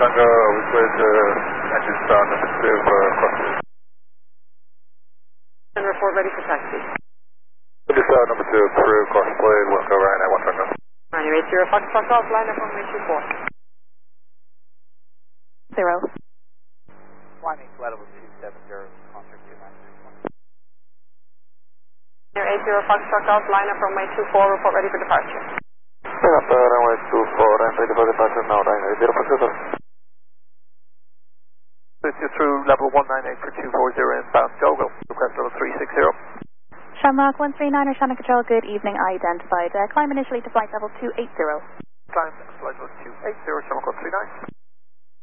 Tango, with engine start number 2 for crossing. And report ready for taxi. Engine start number 2 through cross blade, 1 go right now, 1 Tango. Runway 80 Foxtrot Golf, line up runway 24. 0. Climbing to level 270, contract 2961. 80 Foxtrot Golf, line up runway 24, report ready for departure. Line up runway 24, and ready for departure now, 80 Foxtrot. This is through level 198 for 240 inbound, Jogo, request level 360. Shamrock 139 or Shannon Control, good evening, identified. Climb initially to flight level 280. Climb flight level 280, Shamrock 139.